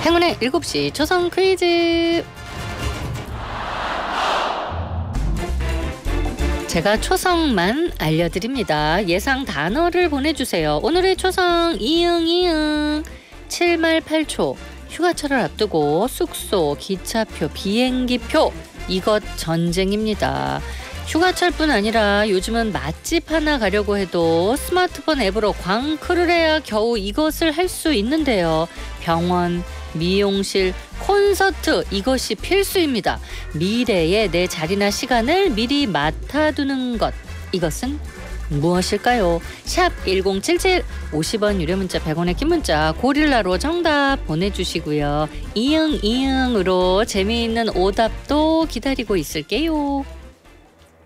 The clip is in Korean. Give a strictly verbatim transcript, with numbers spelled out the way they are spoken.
행운의 일곱 시 초성 퀴즈. 제가 초성만 알려드립니다. 예상 단어를 보내주세요. 오늘의 초성 이응 이응. 칠 말 팔 초. 휴가철을 앞두고 숙소, 기차표, 비행기표 이것 전쟁입니다. 휴가철뿐 아니라 요즘은 맛집 하나 가려고 해도 스마트폰 앱으로 광크를 해야 겨우 이것을 할 수 있는데요. 병원, 미용실, 콘서트 이것이 필수입니다. 미래의 내 자리나 시간을 미리 맡아두는 것. 이것은 무엇일까요? 샵 일공칠칠 오십 원 유료 문자 백 원의 긴 문자 고릴라로 정답 보내주시고요. 이응 이응으로 재미있는 오답도 기다리고 있을게요.